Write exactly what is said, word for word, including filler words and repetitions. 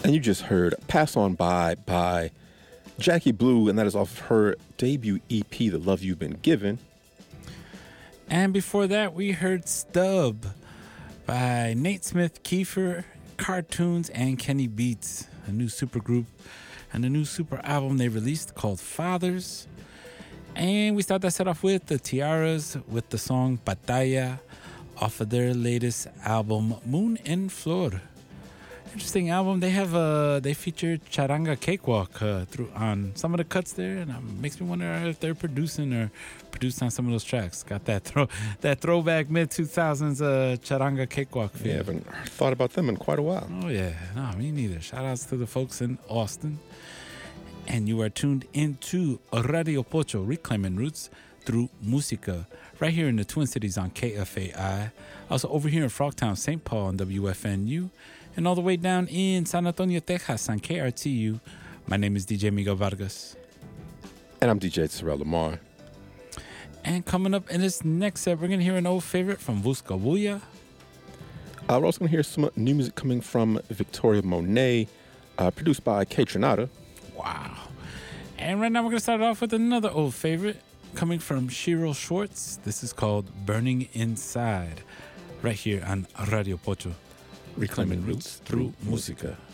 And you just heard Pass On By by Jackie Blue, and that is off of her debut E P, The Love You've Been Given. And before that, we heard Stub by Nate Smith, Kiefer, Cartoons, and Kenny Beats, a new supergroup and a new super album they released called Fathers. And we start that set off with the Tiaras with the song Batalla off of their latest album, Moon en Flor. Interesting album. They have uh they feature Charanga Cakewalk uh, through on some of the cuts there, and it makes me wonder if they're producing or produced on some of those tracks. Got that throw that throwback mid two thousands uh Charanga Cakewalk feel. Yeah, I haven't thought about them in quite a while. Oh yeah, no, me neither. Shout outs to the folks in Austin. And you are tuned into Radio Pocho, reclaiming roots through música, right here in the Twin Cities on K F A I. Also over here in Frogtown, Saint Paul on W F N U. And all the way down in San Antonio, Texas on K R T U. My name is D J Miguel Vargas. And I'm D J Terrell Lamar. And coming up in this next set, we're going to hear an old favorite from Vuska Wuya. Uh, we're also going to hear some new music coming from Victoria Monet, uh, produced by K Tronada. Wow. And right now we're going to start off with another old favorite coming from Shiro Schwartz. This is called Burning Inside, right here on Radio Pocho. Reclaiming roots through música.